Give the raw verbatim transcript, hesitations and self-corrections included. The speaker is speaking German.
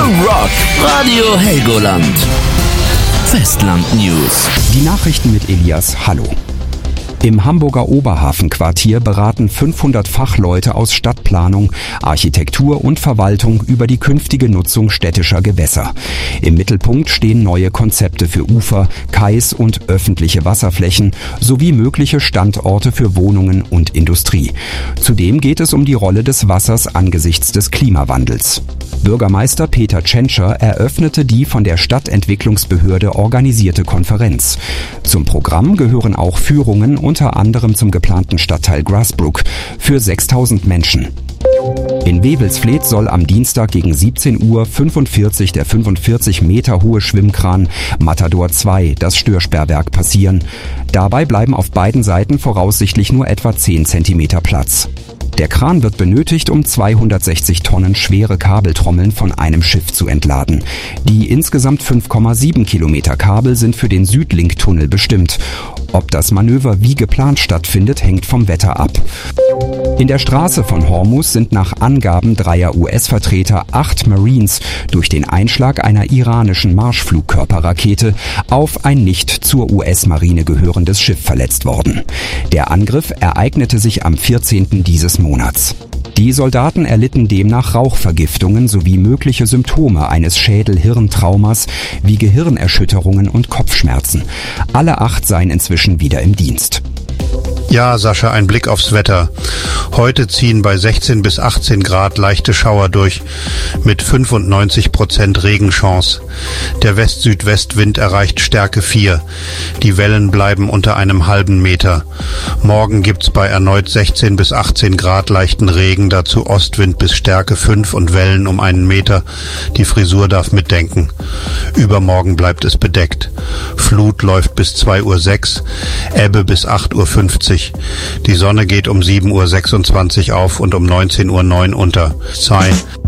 Young Rock, Radio Helgoland. Festland News. Die Nachrichten mit Elias Hallo. Im Hamburger Oberhafenquartier beraten fünfhundert Fachleute aus Stadtplanung, Architektur und Verwaltung über die künftige Nutzung städtischer Gewässer. Im Mittelpunkt stehen neue Konzepte für Ufer, Kais und öffentliche Wasserflächen sowie mögliche Standorte für Wohnungen und Industrie. Zudem geht es um die Rolle des Wassers angesichts des Klimawandels. Bürgermeister Peter Tschentscher eröffnete die von der Stadtentwicklungsbehörde organisierte Konferenz. Zum Programm gehören auch Führungen unter anderem zum geplanten Stadtteil Grasbrook für sechstausend Menschen. In Wewelsfleth soll am Dienstag gegen siebzehn Uhr fünfundvierzig der fünfundvierzig Meter hohe Schwimmkran Matador zwei, das Störsperrwerk, passieren. Dabei bleiben auf beiden Seiten voraussichtlich nur etwa zehn Zentimeter Platz. Der Kran wird benötigt, um zweihundertsechzig Tonnen schwere Kabeltrommeln von einem Schiff zu entladen. Die insgesamt fünf Komma sieben Kilometer Kabel sind für den Südlink-Tunnel bestimmt. Ob das Manöver wie geplant stattfindet, hängt vom Wetter ab. In der Straße von Hormuz sind nach Angaben dreier U S-Vertreter acht Marines durch den Einschlag einer iranischen Marschflugkörperrakete auf ein nicht zur U S-Marine gehörendes Schiff verletzt worden. Der Angriff ereignete sich am vierzehnten dieses Monats. Die Soldaten erlitten demnach Rauchvergiftungen sowie mögliche Symptome eines Schädel-Hirntraumas wie Gehirnerschütterungen und Kopfschmerzen. Alle acht seien inzwischen wieder im Dienst. Ja, Sascha, ein Blick aufs Wetter. Heute ziehen bei sechzehn bis achtzehn Grad leichte Schauer durch, mit fünfundneunzig Prozent Regenchance. Der West-Südwest-Wind erreicht Stärke vier. Die Wellen bleiben unter einem halben Meter. Morgen gibt's bei erneut sechzehn bis achtzehn Grad leichten Regen, dazu Ostwind bis Stärke fünf und Wellen um einen Meter. Die Frisur darf mitdenken. Übermorgen bleibt es bedeckt. Flut läuft bis zwei Uhr sechs, Ebbe bis acht Uhr fünfzig. Die Sonne geht um sieben Uhr sechsundzwanzig auf und um neunzehn Uhr neun unter. Sei